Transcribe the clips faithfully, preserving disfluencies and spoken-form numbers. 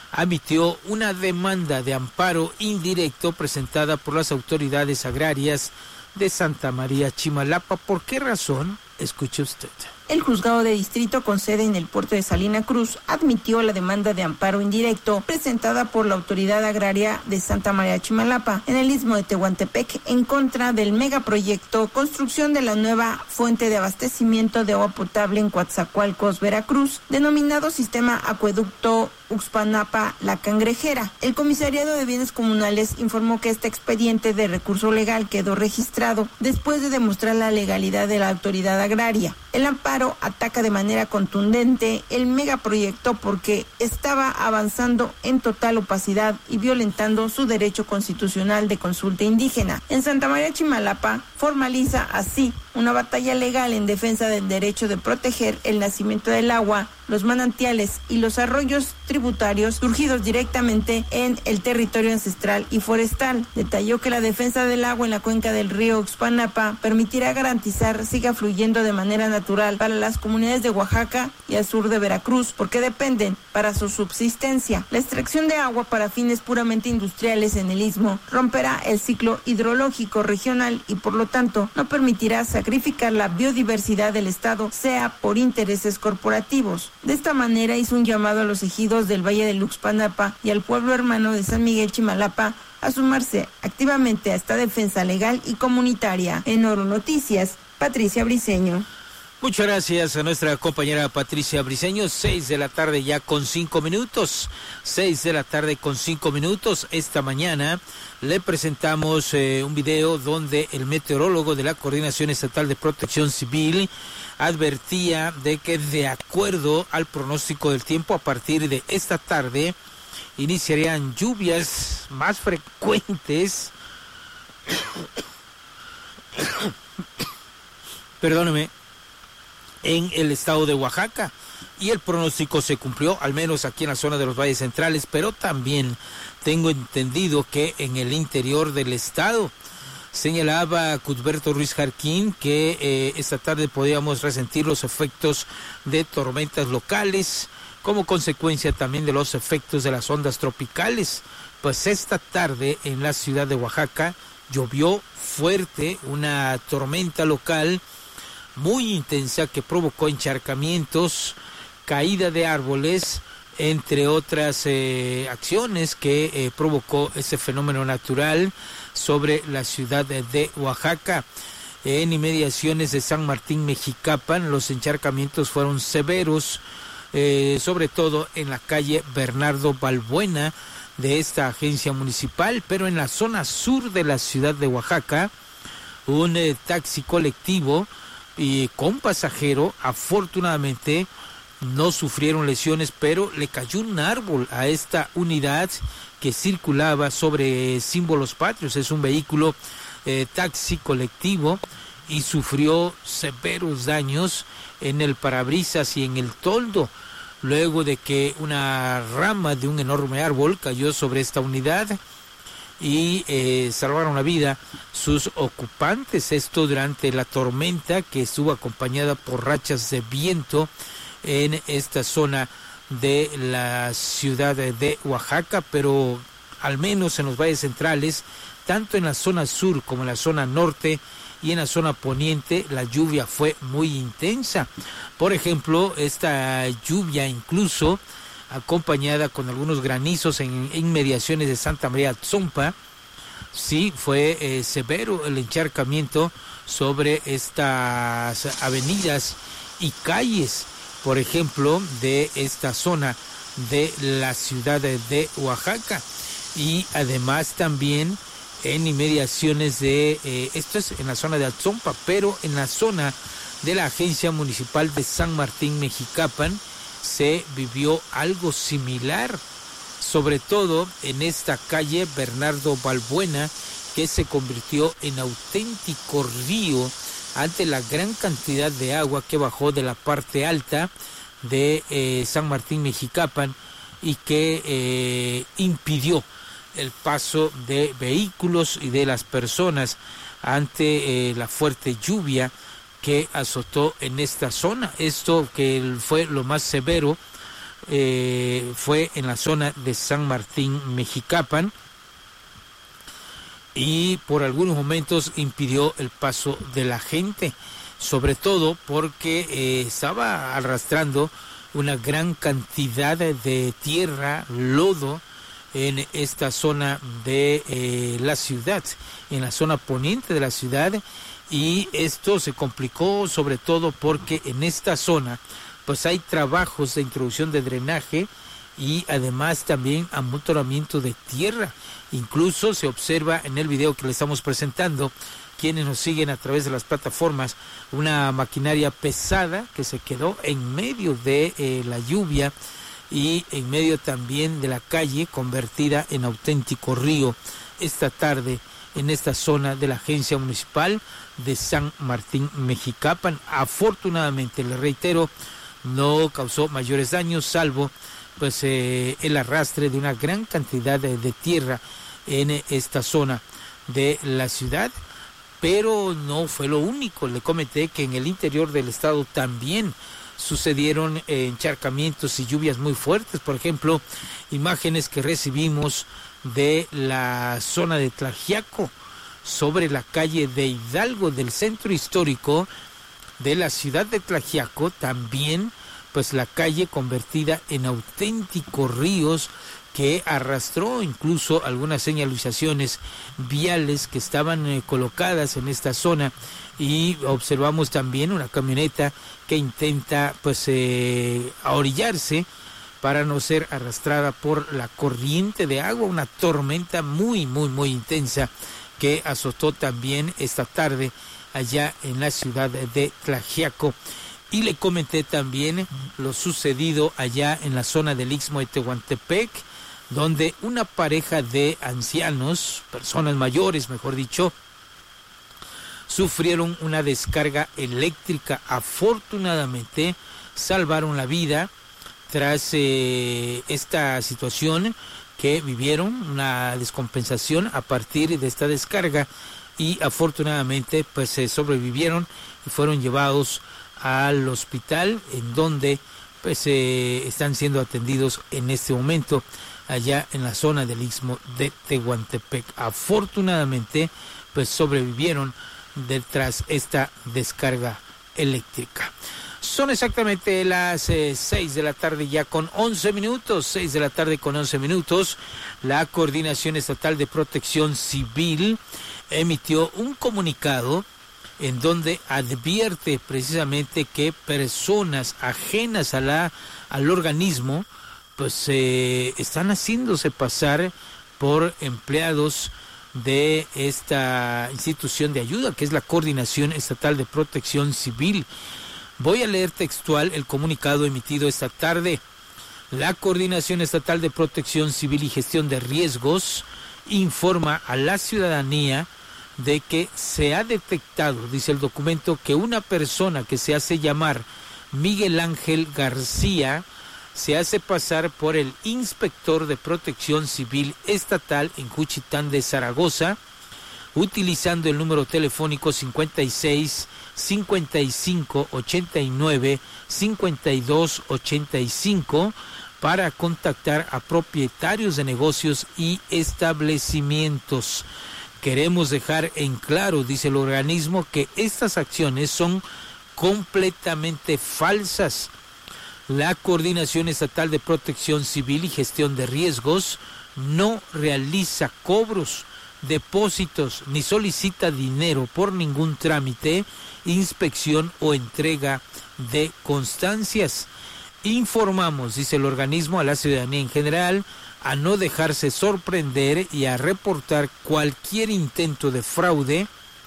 admitió una demanda de amparo indirecto presentada por las autoridades agrarias de Santa María Chimalapa. ¿Por qué razón? Escuche usted. El juzgado de distrito con sede en el puerto de Salina Cruz admitió la demanda de amparo indirecto presentada por la autoridad agraria de Santa María Chimalapa en el istmo de Tehuantepec en contra del megaproyecto construcción de la nueva fuente de abastecimiento de agua potable en Coatzacoalcos, Veracruz, denominado Sistema Acueducto Uxpanapa La Cangrejera. El Comisariado de Bienes Comunales informó que este expediente de recurso legal quedó registrado después de demostrar la legalidad de la autoridad agraria. El amparo ataca de manera contundente el megaproyecto porque estaba avanzando en total opacidad y violentando su derecho constitucional de consulta indígena. En Santa María Chimalapa formaliza así una batalla legal en defensa del derecho de proteger el nacimiento del agua, los manantiales y los arroyos tributarios surgidos directamente en el territorio ancestral y forestal. Detalló que la defensa del agua en la cuenca del río Uxpanapa permitirá garantizar siga fluyendo de manera natural para las comunidades de Oaxaca y al sur de Veracruz, porque dependen para su subsistencia. La extracción de agua para fines puramente industriales en el istmo romperá el ciclo hidrológico regional y por lo tanto no permitirá sacrificar la biodiversidad del estado, sea por intereses corporativos. De esta manera hizo un llamado a los ejidos del Valle de Uxpanapa y al pueblo hermano de San Miguel Chimalapa a sumarse activamente a esta defensa legal y comunitaria. En Oro Noticias, Patricia Briceño. Muchas gracias a nuestra compañera Patricia Briceño. Seis de la tarde ya con cinco minutos. Seis de la tarde con cinco minutos. Esta mañana le presentamos eh, un video donde el meteorólogo de la Coordinación Estatal de Protección Civil advertía de que de acuerdo al pronóstico del tiempo, a partir de esta tarde iniciarían lluvias más frecuentes. Perdóneme. En el estado de Oaxaca, y el pronóstico se cumplió, al menos aquí en la zona de los valles centrales, pero también tengo entendido que en el interior del estado. Señalaba Cuthberto Ruiz Jarquín que eh, esta tarde podíamos resentir los efectos de tormentas locales, como consecuencia también de los efectos de las ondas tropicales. Pues esta tarde en la ciudad de Oaxaca llovió fuerte, una tormenta local muy intensa que provocó encharcamientos, caída de árboles, entre otras eh, acciones que eh, provocó ese fenómeno natural sobre la ciudad de Oaxaca. En inmediaciones de San Martín Mexicapan, los encharcamientos fueron severos, eh, sobre todo en la calle Bernardo Balbuena de esta agencia municipal, pero en la zona sur de la ciudad de Oaxaca, un eh, taxi colectivo y con pasajero, afortunadamente no sufrieron lesiones, pero le cayó un árbol a esta unidad que circulaba sobre símbolos patrios. Es un vehículo eh, taxi colectivo y sufrió severos daños en el parabrisas y en el toldo, luego de que una rama de un enorme árbol cayó sobre esta unidad y eh, salvaron la vida sus ocupantes. Esto durante la tormenta que estuvo acompañada por rachas de viento en esta zona de la ciudad de Oaxaca, pero al menos en los valles centrales, tanto en la zona sur como en la zona norte y en la zona poniente, la lluvia fue muy intensa. Por ejemplo, esta lluvia incluso acompañada con algunos granizos en inmediaciones de Santa María Atzompa, sí fue eh, severo el encharcamiento sobre estas avenidas y calles, por ejemplo, de esta zona de la ciudad de Oaxaca, y además también en inmediaciones de, eh, esto es en la zona de Atzompa, pero en la zona de la agencia municipal de San Martín Mexicapan, se vivió algo similar, sobre todo en esta calle Bernardo Balbuena, que se convirtió en auténtico río ante la gran cantidad de agua que bajó de la parte alta de eh, San Martín Mexicapan y que eh, impidió el paso de vehículos y de las personas ante eh, la fuerte lluvia que azotó en esta zona. Esto que fue lo más severo eh, fue en la zona de San Martín Mexicapan y por algunos momentos impidió el paso de la gente, sobre todo porque eh, estaba arrastrando una gran cantidad de tierra, lodo, en esta zona de eh, la ciudad, en la zona poniente de la ciudad, y esto se complicó sobre todo porque en esta zona pues hay trabajos de introducción de drenaje y además también amontonamiento de tierra. Incluso se observa en el video que le estamos presentando, quienes nos siguen a través de las plataformas, una maquinaria pesada que se quedó en medio de eh, la lluvia y en medio también de la calle convertida en auténtico río esta tarde en esta zona de la agencia municipal de San Martín Mexicapan. Afortunadamente, le reitero, no causó mayores daños, salvo pues eh, el arrastre de una gran cantidad de, de tierra en esta zona de la ciudad, pero no fue lo único. Le comenté que en el interior del estado también sucedieron eh, encharcamientos y lluvias muy fuertes. Por ejemplo, imágenes que recibimos de la zona de Tlaxiaco, sobre la calle de Hidalgo del centro histórico de la ciudad de Tlaxiaco, también pues la calle convertida en auténticos ríos que arrastró incluso algunas señalizaciones viales que estaban eh, colocadas en esta zona, y observamos también una camioneta que intenta pues eh, ahorillarse para no ser arrastrada por la corriente de agua, una tormenta muy muy muy intensa que azotó también esta tarde allá en la ciudad de Tlaxiaco. Y le comenté también lo sucedido allá en la zona del Istmo de Tehuantepec, donde una pareja de ancianos, personas mayores mejor dicho, sufrieron una descarga eléctrica. Afortunadamente salvaron la vida tras eh, esta situación que vivieron, una descompensación a partir de esta descarga, y afortunadamente pues se sobrevivieron y fueron llevados al hospital, en donde pues eh, están siendo atendidos en este momento allá en la zona del Istmo de Tehuantepec. Afortunadamente pues sobrevivieron tras esta descarga eléctrica. Son exactamente las eh, seis de la tarde ya con once minutos, seis de la tarde con once minutos. La Coordinación Estatal de Protección Civil emitió un comunicado en donde advierte precisamente que personas ajenas a la, al organismo pues eh, están haciéndose pasar por empleados de esta institución de ayuda que es la Coordinación Estatal de Protección Civil. Voy a leer textual el comunicado emitido esta tarde. La Coordinación Estatal de Protección Civil y Gestión de Riesgos informa a la ciudadanía de que se ha detectado, dice el documento, que una persona que se hace llamar Miguel Ángel García se hace pasar por el inspector de Protección Civil Estatal en Juchitán de Zaragoza, utilizando el número telefónico cincuenta y seis, cincuenta y cinco, ochenta y nueve, cincuenta y dos, ochenta y cinco para contactar a propietarios de negocios y establecimientos. Queremos dejar en claro, dice el organismo, que estas acciones son completamente falsas. La Coordinación Estatal de Protección Civil y Gestión de Riesgos no realiza cobros, depósitos ni solicita dinero por ningún trámite, inspección o entrega de constancias. Informamos, dice el organismo, a la ciudadanía en general a no dejarse sorprender y a reportar cualquier intento de fraude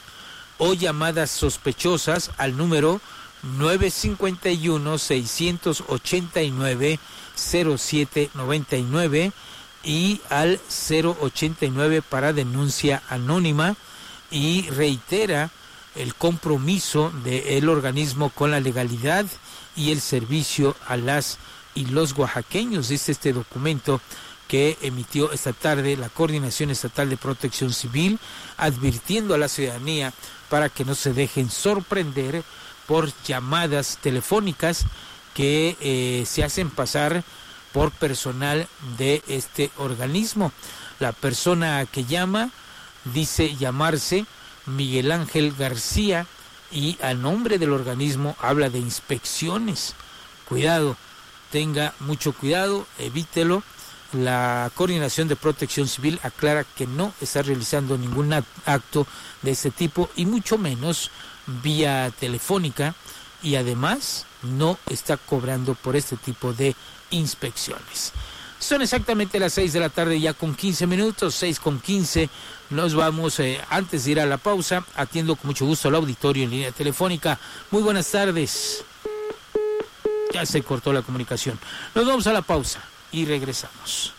o llamadas sospechosas al número nueve cinco uno, seis ocho nueve, cero siete nueve nueve y al cero ochenta y nueve para denuncia anónima, y reitera el compromiso del organismo con la legalidad y el servicio a las y los oaxaqueños. Dice este documento que emitió esta tarde la Coordinación Estatal de Protección Civil, advirtiendo a la ciudadanía para que no se dejen sorprender por llamadas telefónicas que eh, se hacen pasar por personal de este organismo. La persona que llama dice llamarse Miguel Ángel García y a nombre del organismo habla de inspecciones. Cuidado, tenga mucho cuidado, evítelo. La Coordinación de Protección Civil aclara que no está realizando ningún acto de este tipo y mucho menos vía telefónica, y además no está cobrando por este tipo de inspecciones. Son exactamente las seis de la tarde ya con quince minutos, seis con quince. Nos vamos, eh, antes de ir a la pausa, atiendo con mucho gusto al auditorio en línea telefónica. Muy buenas tardes. Ya se cortó la comunicación. Nos vamos a la pausa y regresamos.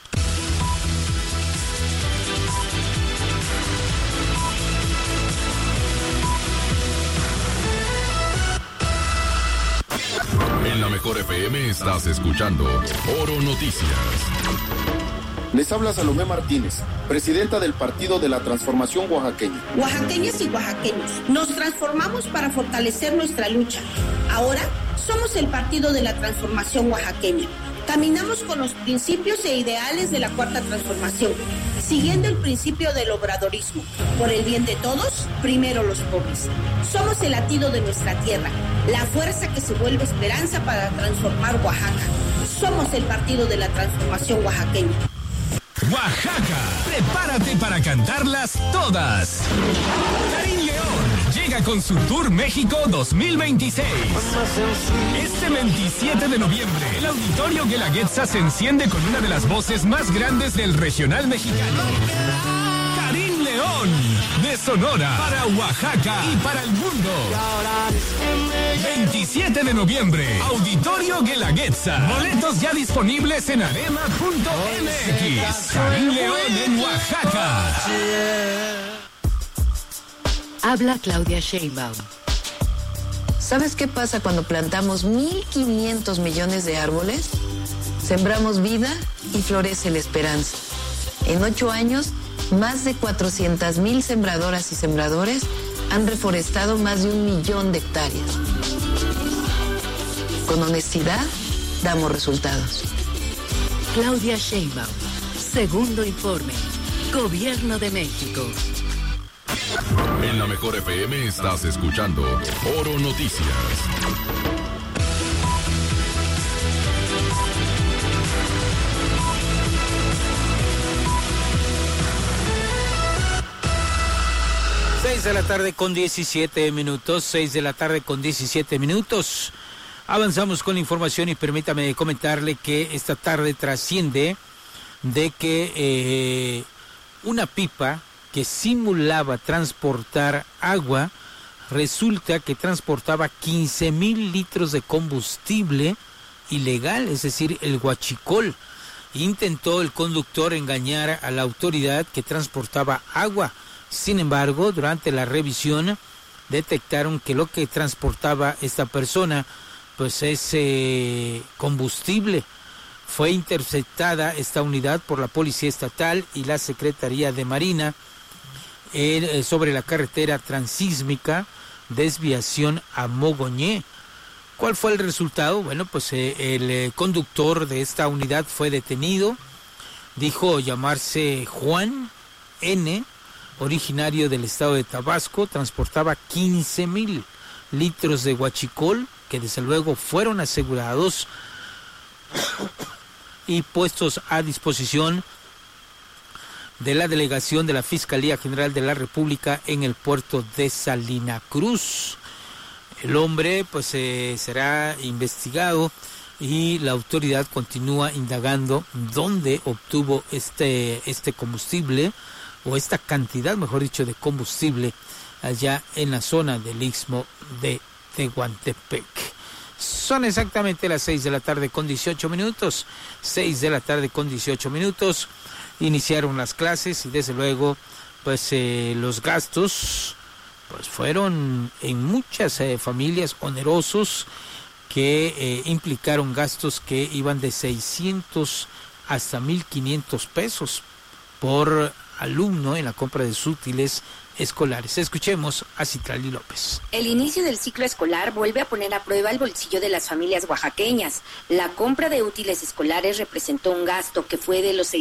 En la Mejor F M estás escuchando Oro Noticias. Les habla Salomé Martínez, presidenta del Partido de la Transformación Oaxaqueña. Oaxaqueñas y oaxaqueños, nos transformamos para fortalecer nuestra lucha. Ahora somos el Partido de la Transformación Oaxaqueña. Caminamos con los principios e ideales de la Cuarta Transformación, siguiendo el principio del obradorismo. Por el bien de todos, primero los pobres. Somos el latido de nuestra tierra, la fuerza que se vuelve esperanza para transformar Oaxaca. Somos el Partido de la Transformación Oaxaqueña. Oaxaca, prepárate para cantarlas todas. Karim León llega con su Tour México dos mil veintiséis. Este veintisiete de noviembre, el Auditorio Guelaguetza se enciende con una de las voces más grandes del regional mexicano. Karim León, de Sonora, para Oaxaca y para el mundo. veintisiete de noviembre, Auditorio Guelaguetza. Boletos ya disponibles en arema punto m x. Karim León en Oaxaca. Habla Claudia Sheinbaum. ¿Sabes qué pasa cuando plantamos mil quinientos millones de árboles? Sembramos vida y florece la esperanza. En ocho años, más de cuatrocientas mil sembradoras y sembradores han reforestado más de un millón de hectáreas. Con honestidad, damos resultados. Claudia Sheinbaum, segundo informe, Gobierno de México. En la Mejor F M estás escuchando Oro Noticias. seis de la tarde con diecisiete minutos, seis de la tarde con diecisiete minutos. Avanzamos con la información y permítame comentarle que esta tarde trasciende de que eh, una pipa que simulaba transportar agua, resulta que transportaba quince mil litros de combustible ilegal, es decir, el huachicol. Intentó el conductor engañar a la autoridad que transportaba agua. Sin embargo, durante la revisión detectaron que lo que transportaba esta persona pues es eh, combustible. Fue interceptada esta unidad por la Policía Estatal y la Secretaría de Marina eh, sobre la carretera transísmica, desviación a Mogoñé. ¿Cuál fue el resultado? Bueno, pues eh, el eh, conductor de esta unidad fue detenido. Dijo llamarse Juan N., originario del estado de Tabasco. Transportaba quince mil litros de huachicol que desde luego fueron asegurados y puestos a disposición de la delegación de la Fiscalía General de la República en el puerto de Salina Cruz. El hombre pues eh, será investigado y la autoridad continúa indagando dónde obtuvo este, este combustible o esta cantidad, mejor dicho, de combustible allá en la zona del Istmo de Tehuantepec. Son exactamente las seis de la tarde con dieciocho minutos, seis de la tarde con dieciocho minutos, iniciaron las clases y desde luego pues eh, los gastos pues fueron en muchas eh, familias onerosos que eh, implicaron gastos que iban de seiscientos hasta mil quinientos pesos por alumno en la compra de sus útiles escolares. Escuchemos a Citlali López. El inicio del ciclo escolar vuelve a poner a prueba el bolsillo de las familias oaxaqueñas. La compra de útiles escolares representó un gasto que fue de los